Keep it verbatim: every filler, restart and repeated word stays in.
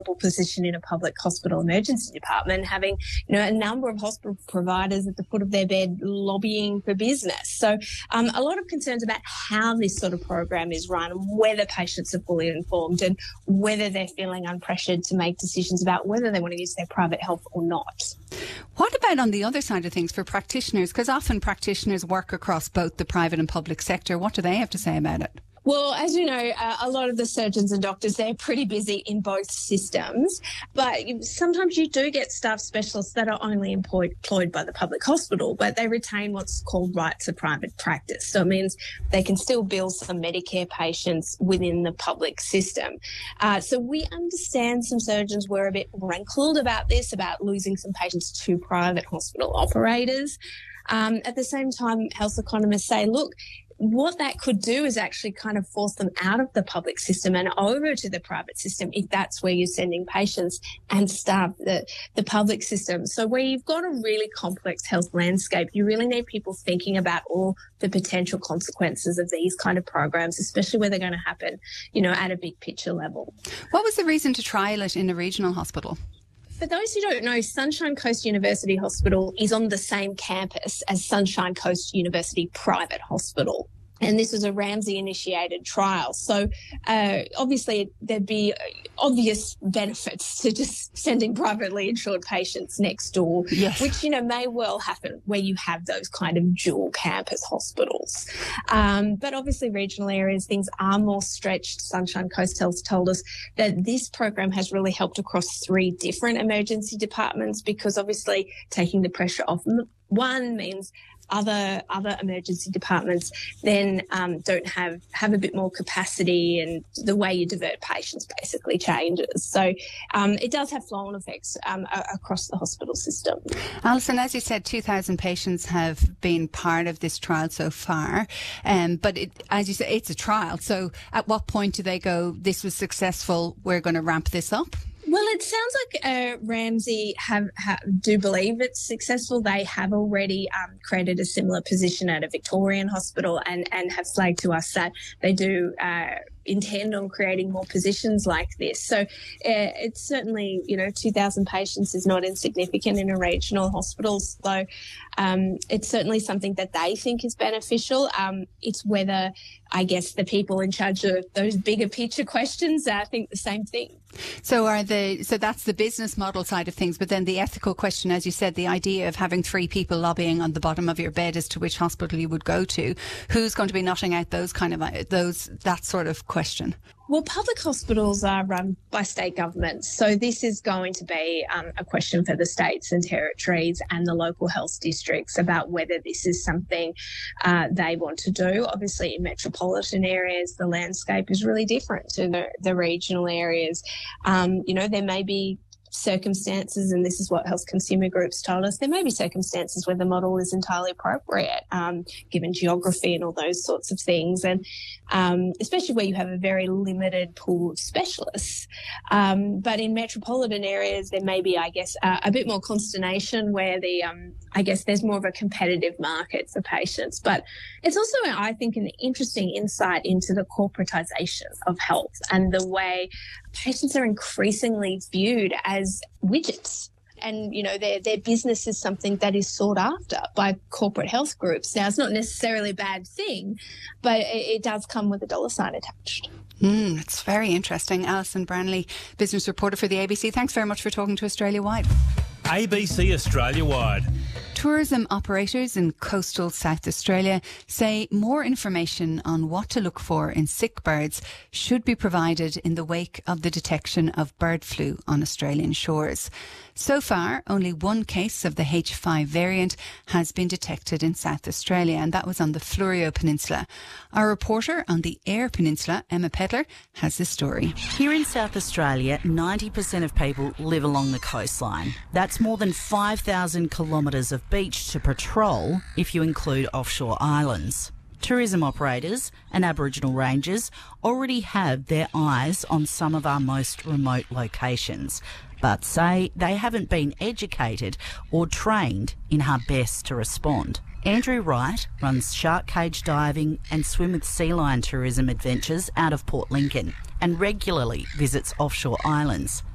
position in a public hospital emergency department, having, you know, a number of hospital providers at the foot of their bed lobbying for business. So um, a lot of concerns about how this sort of program is run, whether patients are fully informed and whether they're feeling unpressured to make decisions about whether they want to use their private health or not. What about on the other side of things for practitioners? Because often practitioners work across both the private and public sector. What do they have to say about it? Well, as you know, uh, a lot of the surgeons and doctors, they're pretty busy in both systems. But sometimes you do get staff specialists that are only employed, employed by the public hospital, but they retain what's called rights of private practice. So it means they can still bill some Medicare patients within the public system. Uh, so we understand some surgeons were a bit rankled about this, about losing some patients to private hospital operators. Um, at the same time, health economists say, look, what that could do is actually kind of force them out of the public system and over to the private system if that's where you're sending patients, and starve the, the public system. So where you've got a really complex health landscape, you really need people thinking about all the potential consequences of these kind of programs, especially where they're going to happen, you know, at a big picture level. What was the reason to trial it in a regional hospital? For those who don't know, Sunshine Coast University Hospital is on the same campus as Sunshine Coast University Private Hospital. And this was a Ramsay-initiated trial. So uh, obviously there'd be obvious benefits to just sending privately insured patients next door, yes. which, you know, may well happen where you have those kind of dual campus hospitals. Um, but obviously regional areas, things are more stretched. Sunshine Coast Health told us that this program has really helped across three different emergency departments, because obviously taking the pressure off one means other other emergency departments then um, don't have, have a bit more capacity, and the way you divert patients basically changes. So um, it does have flow-on effects um, across the hospital system. Alison, as you said, two thousand patients have been part of this trial so far, um, but it, as you said, it's a trial. So at what point do they go, this was successful, we're going to ramp this up? Well, it sounds like uh, Ramsay have, have do believe it's successful. They have already um, created a similar position at a Victorian hospital, and, and have flagged to us that they do uh, intend on creating more positions like this. So uh, it's certainly, you know, two thousand patients is not insignificant in a regional hospital. So um, it's certainly something that they think is beneficial. Um, it's whether, I guess, the people in charge of those bigger picture questions uh, think the same thing. So are the so that's the business model side of things, but then the ethical question, as you said, the idea of having three people lobbying on the bottom of your bed as to which hospital you would go to, who's going to be knotting out those kind of those that sort of question? Well, public hospitals are run by state governments, so this is going to be um, a question for the states and territories and the local health districts about whether this is something uh, they want to do. Obviously, in metropolitan areas, the landscape is really different to the, the regional areas. Um, you know, there may be circumstances, and this is what health consumer groups told us, there may be circumstances where the model is entirely appropriate, um, given geography and all those sorts of things, and um, especially where you have a very limited pool of specialists. Um, but in metropolitan areas, there may be, I guess, uh, a bit more consternation where the, um, I guess, there's more of a competitive market for patients. But it's also, I think, an interesting insight into the corporatisation of health and the way patients are increasingly viewed as widgets. And, you know, their their business is something that is sought after by corporate health groups. Now, it's not necessarily a bad thing, but it, it does come with a dollar sign attached. Mm, it's very interesting. Alison Branley, business reporter for the A B C. Thanks very much for talking to Australia Wide. A B C Australia Wide. Tourism operators in coastal South Australia say more information on what to look for in sick birds should be provided in the wake of the detection of bird flu on Australian shores. So far, only one case of the H five variant has been detected in South Australia, and that was on the Fleurieu Peninsula. Our reporter on the Eyre Peninsula, Emma Pedler, has the story. Here in South Australia, ninety percent of people live along the coastline. That's more than five thousand kilometres of beach to patrol if you include offshore islands. Tourism operators and Aboriginal rangers already have their eyes on some of our most remote locations, but say they haven't been educated or trained in how best to respond. Andrew Wright runs shark cage diving and swim with sea lion tourism adventures out of Port Lincoln and regularly visits offshore islands.